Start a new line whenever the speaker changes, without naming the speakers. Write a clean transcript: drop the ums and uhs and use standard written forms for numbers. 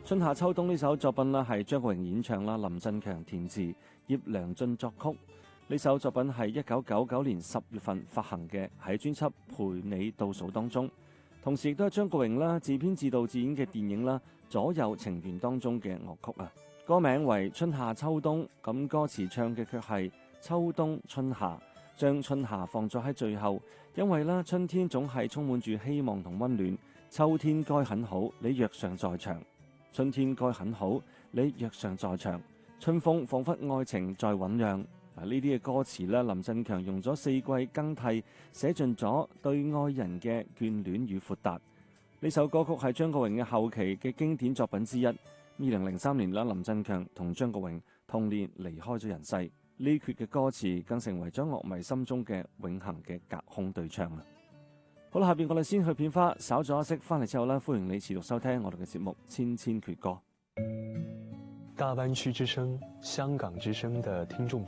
春夏秋冬呢首作品呢係張國榮演唱啦，林振強填詞，葉良俊作曲。呢首作品係1999年10月份發行嘅，喺專輯《陪你倒數》當中，同時亦都係張國榮啦自編自導自演嘅電影啦《左右情緣》當中嘅樂曲啊。歌名為春夏秋冬，咁歌詞唱嘅卻係秋冬春夏，將春夏放咗喺最後，因為啦春天總係充滿住希望同溫暖，秋天該很好，你若尚在場。春天該很好，你若尚在場。春風彷彿愛情在醞釀。呢啲嘅歌詞呢，林振強用咗4季更替，寫盡咗對愛人嘅眷戀與闊達。呢首歌曲係張國榮嘅後期嘅經典作品之一。2003年啦，林振強同張國榮同年離開咗人世。呢闕嘅歌詞更成為咗樂迷心中嘅永恆嘅隔空對唱啦。好啦，下邊我哋先去片花，稍作休息，翻嚟之後呢，歡迎你持續收聽我哋嘅節目《千千闕歌》。
大灣區之聲、香港之聲的聽眾